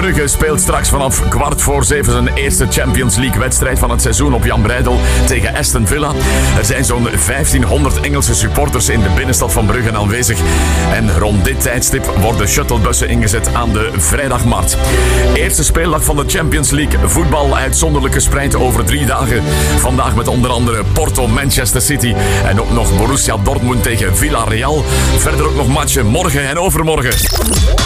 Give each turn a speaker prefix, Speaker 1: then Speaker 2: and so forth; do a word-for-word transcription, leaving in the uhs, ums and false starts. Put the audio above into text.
Speaker 1: Brugge speelt straks vanaf kwart voor zeven zijn eerste Champions League wedstrijd van het seizoen op Jan Breidel tegen Aston Villa. Er zijn zo'n vijftienhonderd Engelse supporters in de binnenstad van Brugge aanwezig. En rond dit tijdstip worden shuttlebussen ingezet aan de vrijdagmarkt. Eerste speeldag van de Champions League. Voetbal uitzonderlijk gespreid over drie dagen. Vandaag met onder andere Porto, Manchester City en ook nog Borussia Dortmund tegen Villarreal. Verder ook nog matchen morgen en overmorgen.